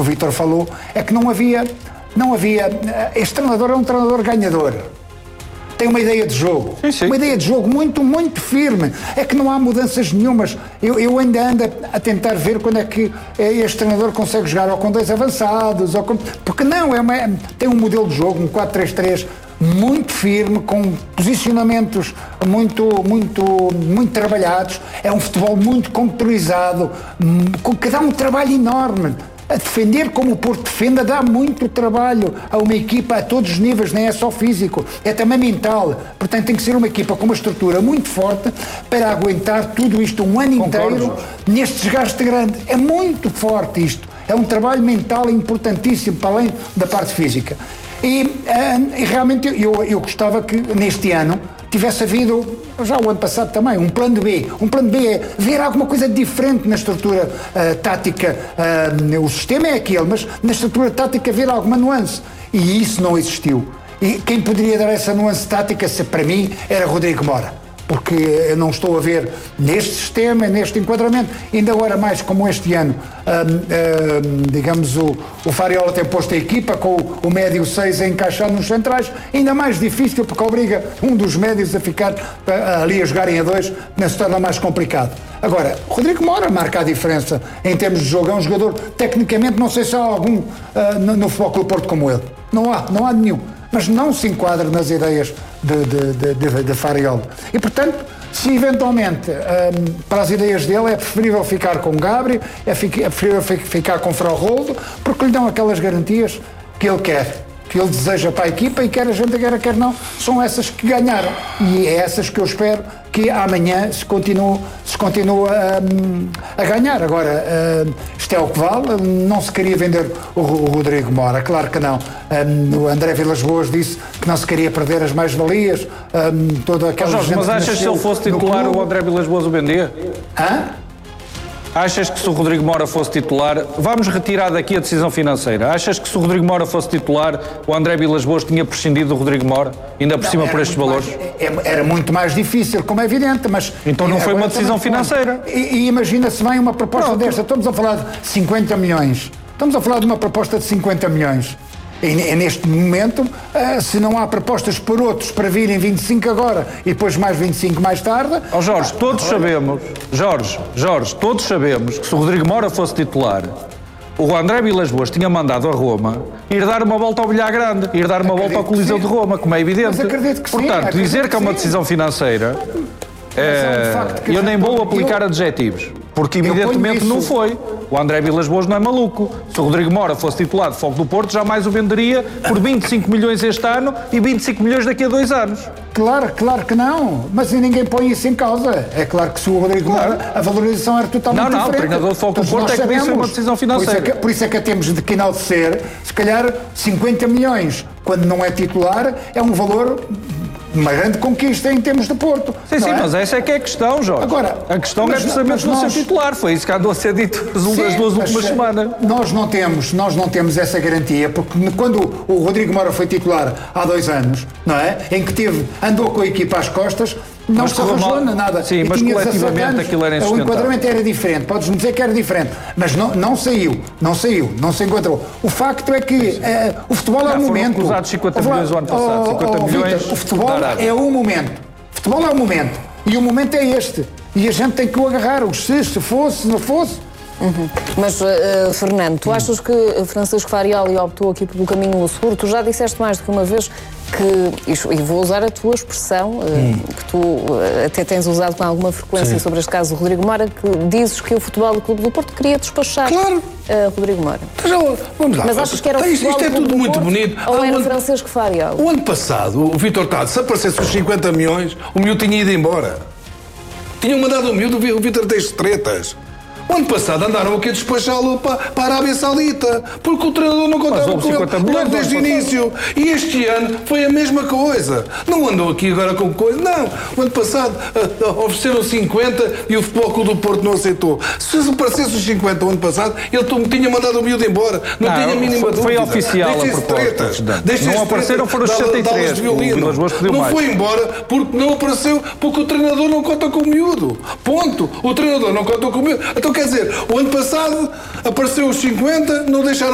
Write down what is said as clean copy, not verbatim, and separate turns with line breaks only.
Vítor falou, é que não havia, este treinador é um treinador ganhador. Tem uma ideia de jogo, uma ideia de jogo muito, muito firme. É que não há mudanças nenhumas. Eu ainda ando a tentar ver quando é que este treinador consegue jogar ou com 2 avançados, ou com... porque não, tem um modelo de jogo, um 4-3-3 muito firme, com posicionamentos muito trabalhados. É um futebol muito computurizado, que dá um trabalho enorme. A defender como o Porto defende dá muito trabalho a uma equipa a todos os níveis, nem é só físico, é também mental. Portanto, tem que ser uma equipa com uma estrutura muito forte para aguentar tudo isto um ano inteiro neste desgaste grande. É muito forte isto. É um trabalho mental importantíssimo, para além da parte física. E realmente eu gostava que neste ano tivesse havido, já o ano passado também, um plano B. Um plano B é ver alguma coisa diferente na estrutura tática. O sistema é aquele, mas na estrutura tática ver alguma nuance. E isso não existiu. E quem poderia dar essa nuance tática, para mim, era Rodrigo Mora. Porque eu não estou a ver neste sistema, neste enquadramento, ainda agora mais como este ano, digamos, o Fariola tem posto a equipa com o médio 6 a encaixar nos centrais, ainda mais difícil porque obriga um dos médios a ficar ali a jogarem a 2, se torna mais complicado. Agora, Rodrigo Mora marca a diferença em termos de jogo, é um jogador, tecnicamente, não sei se há algum no Futebol Clube do Porto como ele, não há nenhum. Mas não se enquadra nas ideias de Fariola. E, portanto, se eventualmente, para as ideias dele, é preferível ficar com o Gabriel, é preferível ficar com o Frauholdo, porque lhe dão aquelas garantias que ele quer, que ele deseja para a equipa, e quer a gente quer não, são essas que ganharam. E é essas que eu espero que amanhã se continue a ganhar. Agora, isto é o que vale, não se queria vender o Rodrigo Mora, claro que não. O André Vilas Boas disse que não se queria perder as mais-valias, toda aquela
Jorge,
gente.
mas achas que se ele fosse titular, o André Vilas Boas o vendia? Achas que se o Rodrigo Mora fosse titular, vamos retirar daqui a decisão financeira, achas que se o Rodrigo Mora fosse titular, o André Vilas Boas tinha prescindido do Rodrigo Mora, ainda por cima por estes valores?
Era muito mais difícil, como é evidente, mas...
Então não foi uma decisão financeira.
E imagina se vem uma proposta desta, estamos a falar de 50 milhões, estamos a falar de uma proposta de 50 milhões. E neste momento, se não há propostas por outros para virem 25 agora e depois mais 25 mais tarde...
Jorge, todos sabemos, todos sabemos que se o Rodrigo Mora fosse titular, o André Vilas Boas tinha mandado a Roma ir dar uma volta ao Bilhar Grande, ir dar uma volta ao Coliseu de Roma, como é evidente.
Mas acredito que sim.
Portanto, dizer que é uma decisão financeira, eu nem vou aplicar adjetivos, porque evidentemente não foi. O André Vilas Boas não é maluco. Se o Rodrigo Mora fosse titular de Fogo do Porto, jamais o venderia por 25 milhões este ano e 25 milhões daqui a 2 anos.
Claro que não, mas ninguém põe isso em causa. É claro que se o Rodrigo Mora, a valorização era totalmente diferente.
Não, o treinador de Fogo do Porto é que disse uma decisão financeira.
Por isso é que temos de que enaltecer, se calhar 50 milhões, quando não é titular, é um valor... uma grande conquista em termos de Porto.
Sim, mas essa é que é a questão, Jorge. Agora, a questão é precisamente não ser titular. Foi isso que andou a ser dito as 2 últimas semanas.
Nós não temos essa garantia, porque quando o Rodrigo Mora foi titular há 2 anos, não é? Em que andou com a equipa às costas, não se arranjou nada.
Sim, mas coletivamente aquilo era insustentável.
O enquadramento era diferente, podes-me dizer que era diferente, mas não saiu, não se enquadrou. O facto é que o futebol é um momento.
Foram cruzados 50 milhões o ano passado, 50 milhões.
Victor, o futebol é um momento. Futebol é um momento. E o momento é este. E a gente tem que o agarrar. Se fosse, se não fosse.
Mas, Fernando, tu achas que Francisco Fariola optou aqui pelo caminho seguro? Tu já disseste mais do que uma vez que, e vou usar a tua expressão, que tu até tens usado com alguma frequência sobre este caso do Rodrigo Mora, que dizes que o Futebol do Clube do Porto queria despachar Rodrigo Mora.
Vamos lá.
Mas achas que era o Futebol
isto é
do Clube
tudo
do
muito
Porto,
bonito.
ou era Francisco Fariola?
O ano passado, o Vítor Tado, se aparecesse os 50 milhões, o miúdo tinha ido embora. Tinham mandado o miúdo, o Vítor tem tretas. O ano passado andaram aqui a despachá-lo para a Arábia Saudita, porque o treinador não contava com ele logo desde o início. E este ano foi a mesma coisa. Não andou aqui agora com coisa. Não. O ano passado ofereceram 50 e o Futebol Clube do Porto não aceitou. Se aparecesse os 50 o ano passado, ele tinha mandado o miúdo embora. Não tinha a mínima dúvida.
Foi oficial a proposta. Não apareceram, foram os 63.
Não foi embora porque não apareceu, porque o treinador não conta com o miúdo. Ponto. O treinador não conta com o miúdo. Então, quer dizer, o ano passado apareceu os 50, não deixaram